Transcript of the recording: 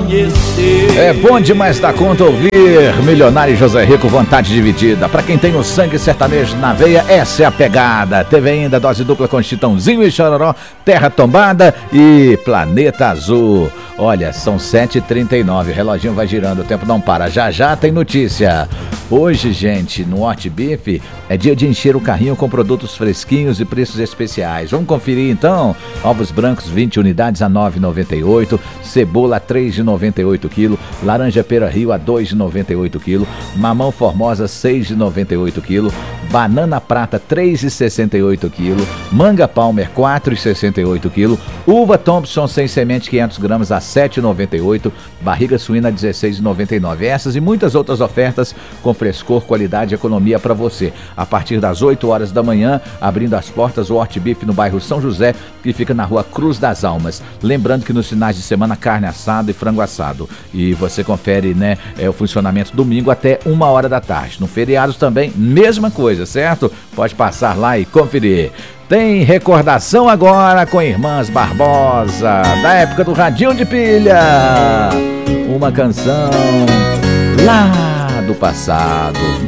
conhecer. É bom demais da conta ouvir Milionário José Rico, vontade dividida. Pra quem tem o sangue sertanejo na veia, essa é a pegada. Teve ainda dose dupla com Chitãozinho e Chororó, Terra Tombada e Planeta Azul. Olha, são 7h39, o reloginho vai girando, o tempo não para. Já já tem notícia. Hoje, gente, no Hot Beef é dia de encher o carrinho com produtos fresquinhos e preços especiais. Vamos conferir então? Ovos brancos 20 unidades a R$ 9,98, cebola a R$ 3,98 kg, laranja pera rio a R$ 2,98 kg, mamão formosa R$ 6,98 kg, banana prata R$ 3,68 kg, manga palmer R$ 4,68 kg, uva Thompson sem semente 500 gramas a R$ 7,98, barriga suína R$ 16,99. Essas e muitas outras ofertas com frescor, qualidade e economia para você. A partir das 8 horas da manhã, abrindo as portas o Hot Beef no bairro São José, que fica na rua Cruz das Almas. Lembrando que nos finais de semana, carne assada e frango assado. E você confere, né, o funcionamento domingo até 1h da tarde. No feriado também, mesma coisa, certo? Pode passar lá e conferir. Tem recordação agora com Irmãs Barbosa, da época do radinho de pilha. Uma canção lá do passado.